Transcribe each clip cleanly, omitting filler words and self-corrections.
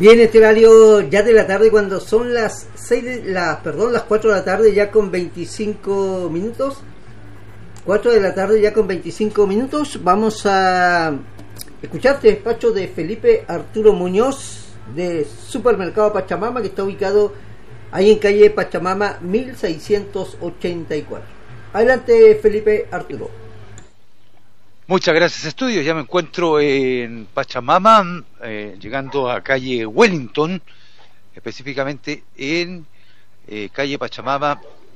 Bien, este horario ya de la tarde, cuando son las 4 de la tarde ya con 25 minutos. 4 de la tarde ya con 25 minutos. Vamos a escuchar este despacho de Felipe Arturo Muñoz de Supermercado Pachamama, que está ubicado ahí en calle Pachamama 1684. Adelante, Felipe Arturo. Muchas gracias, estudios. Ya me encuentro en Pachamama, llegando a calle Wellington, específicamente en calle Pachamama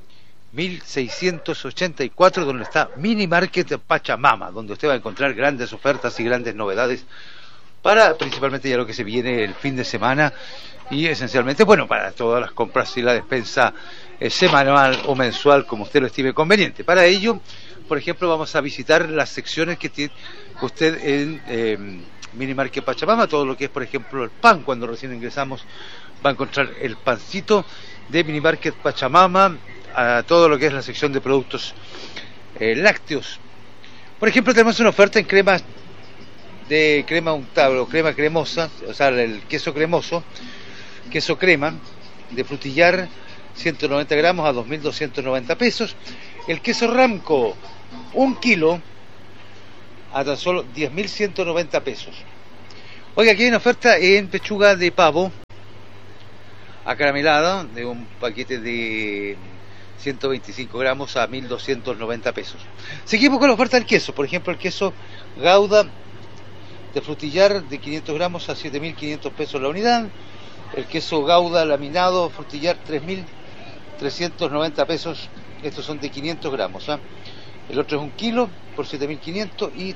1684, donde está Mini Market Pachamama, donde usted va a encontrar grandes ofertas y grandes novedades para principalmente ya lo que se viene el fin de semana y esencialmente, bueno, para todas las compras y la despensa semanal o mensual, como usted lo estime conveniente. Para ello, por ejemplo, vamos a visitar las secciones que tiene usted en Mini Market Pachamama, todo lo que es, por ejemplo, el pan. Cuando recién ingresamos va a encontrar el pancito de Mini Market Pachamama, a todo lo que es la sección de productos lácteos. Por ejemplo, tenemos una oferta en crema untable o crema cremosa, o sea, el queso cremoso, queso crema de frutillar, 190 gramos a 2.290 pesos. El queso Ramco, 1 kilo, a tan solo 10.190 pesos. Oiga, aquí hay una oferta en pechuga de pavo acaramelada, de un paquete de 125 gramos a 1.290 pesos. Seguimos con la oferta del queso. Por ejemplo, el queso Gouda de frutillar de 500 gramos a 7.500 pesos la unidad. El queso Gouda laminado frutillar, 3.390 pesos. Estos son de 500 gramos. El otro es 1 kilo por 7.500 y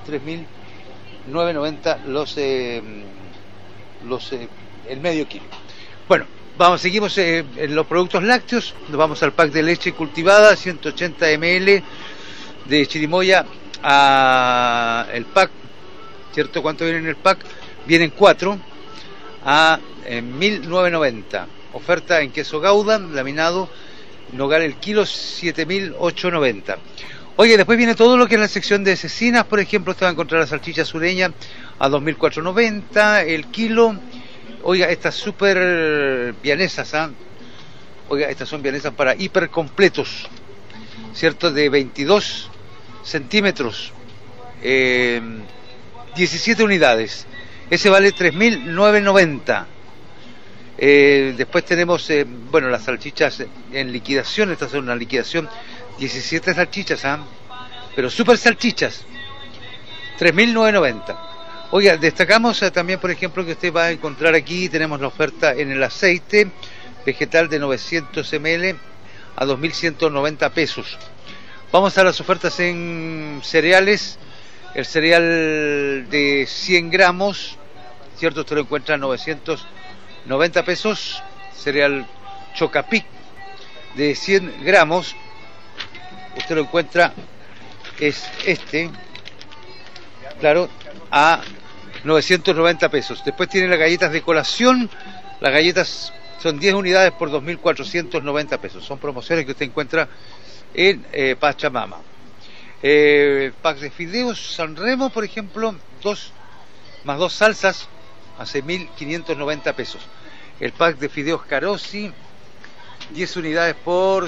3.990 el medio kilo. Bueno, seguimos en los productos lácteos. Nos vamos al pack de leche cultivada, 180 ml de chirimoya, a el pack, ¿cierto? ¿Cuánto viene en el pack? Vienen 4 a 1.990. Oferta en queso Gouda laminado nogal el kilo, 7.890. Oye, después viene todo lo que es la sección de cecinas. Por ejemplo, usted va a encontrar la salchicha sureña a 2.490 el kilo. Oiga, estas super vianesas, oiga, estas son vianesas para hiper completos, ¿cierto? De 22 centímetros, 17 unidades. Ese vale 3.990. Después tenemos, las salchichas en liquidación. Esta es una liquidación, 17 salchichas, pero super salchichas, 3.990. Oiga, destacamos también, por ejemplo, que usted va a encontrar aquí, tenemos la oferta en el aceite vegetal de 900 ml a 2.190 pesos. Vamos a las ofertas en cereales. El cereal de 100 gramos, ¿cierto? Usted lo encuentra a 990 pesos. Cereal Chocapic de 100 gramos, usted lo encuentra, es claro, a 990 pesos. Después tiene las galletas de colación. Las galletas son 10 unidades por 2.490 pesos. Son promociones que usted encuentra en Pachamama. Pack de fideos San Remo, por ejemplo, 2 más 2 salsas a 6.590 pesos. El pack de fideos Carosi, 10 unidades por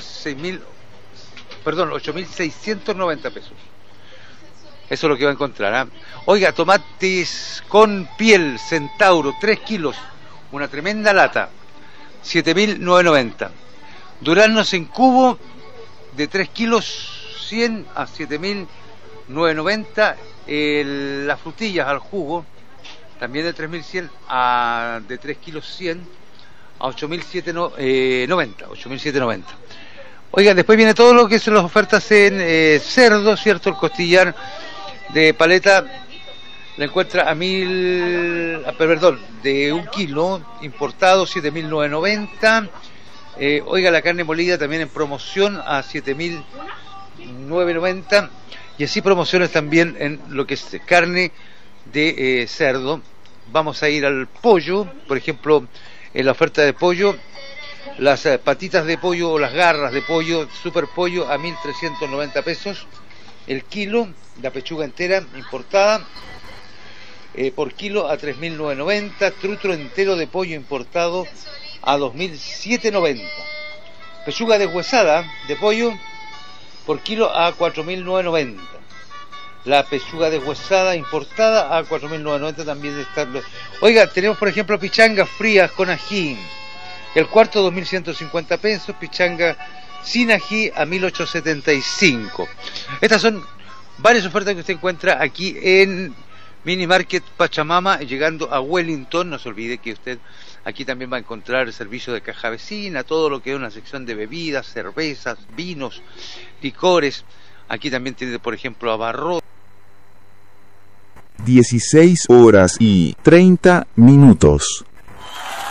8.690 pesos. Eso es lo que va a encontrar. Oiga, tomates con piel Centauro, 3 kilos, una tremenda lata, 7.990. Duraznos en cubo de 3 kilos, 100 a 7.990. Las frutillas al jugo, también de 3.100 de 3 kilos 100 a 8.790. Oiga, después viene todo lo que son las ofertas en cerdo, ¿cierto? El costillar de paleta la encuentra a de 1 kilo importado, 7.990. Oiga, la carne molida también en promoción a 7.990. Y así promociones también en lo que es carne de cerdo. Vamos a ir al pollo, por ejemplo, en la oferta de pollo, las patitas de pollo o las garras de pollo, super pollo a 1.390 pesos el kilo, la pechuga entera importada. por kilo a 3.990, trutro entero de pollo importado a 2.790, pechuga deshuesada de pollo por kilo a 4.990, la pechuga deshuesada importada a 4.990 también está. Oiga, tenemos por ejemplo pichangas frías con ají, el cuarto 2.150 pesos, pichanga sin ají a 1.875. Estas son varias ofertas que usted encuentra aquí en Mini Market Pachamama, llegando a Wellington. No se olvide que usted aquí también va a encontrar el servicio de caja vecina, todo lo que es una sección de bebidas, cervezas, vinos, licores. Aquí también tiene, por ejemplo, abarrotes. 16 horas y 30 minutos.